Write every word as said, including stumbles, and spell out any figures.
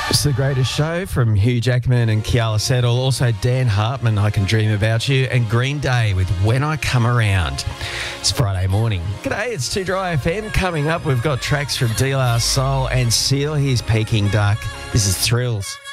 It's the greatest show from Hugh Jackman and Kiala Settle. Also Dan Hartman, I Can Dream About You, and Green Day with When I Come Around. It's Friday morning. G'day, it's two Dry F M. Coming up, we've got tracks from De La Soul and Seal. Here's Peking Duck. This is Thrills.